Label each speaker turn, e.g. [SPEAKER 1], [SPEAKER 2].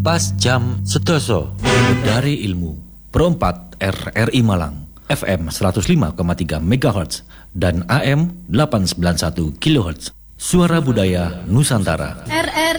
[SPEAKER 1] Pas jam sedoso dari ilmu Pro4 RRI Malang FM 105,3 MHz dan AM 891 kHz. Suara Budaya Nusantara.